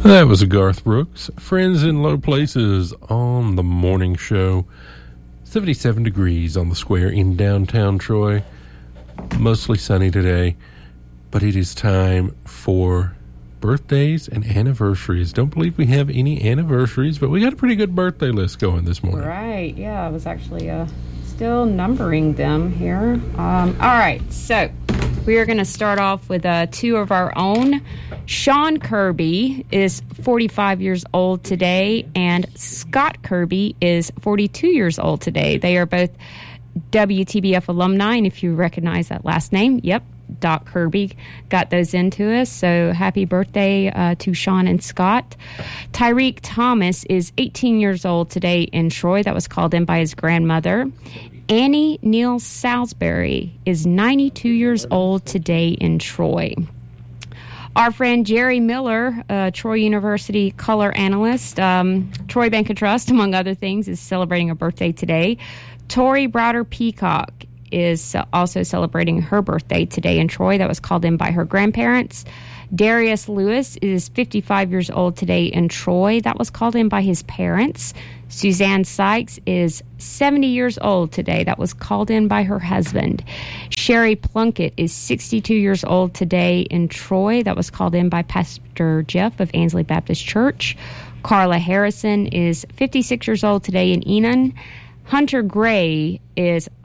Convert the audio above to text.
That was a Garth Brooks. Friends in Low Places on the morning show. 77 degrees on the square in downtown Troy. Mostly sunny today. But it is time for birthdays and anniversaries. Don't believe we have any anniversaries, but we got a pretty good birthday list going this morning. Right, yeah. I was actually still numbering them here. All right, so we are going to start off with two of our own. Sean Kirby is 45 years old today, and Scott Kirby is 42 years old today. They are both WTBF alumni, and if you recognize that last name, yep, Doc Kirby got those into us. So happy birthday to Sean and Scott. Tyreek Thomas is 18 years old today in Troy. That was called in by his grandmother. Annie Neal Salisbury is 92 years old today in Troy. Our friend Jerry Miller, Troy University color analyst, Troy Bank and Trust, among other things, is celebrating a birthday today. Tori Browder Peacock is also celebrating her birthday today in Troy. That was called in by her grandparents. Darius Lewis is 55 years old today in Troy. That was called in by his parents. Suzanne Sykes is 70 years old today. That was called in by her husband. Sherry Plunkett is 62 years old today in Troy. That was called in by Pastor Jeff of Ansley Baptist Church. Carla Harrison is 56 years old today in Enon. Hunter Gray is